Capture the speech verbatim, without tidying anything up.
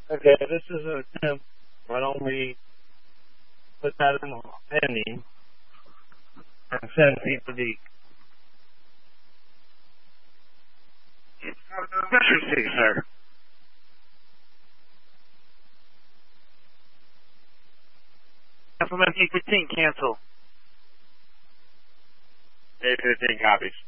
Okay, this is an attempt. Why don't we put that in pending and send people the efficiency, sir. F M T fifteen, cancel. A fifteen copies.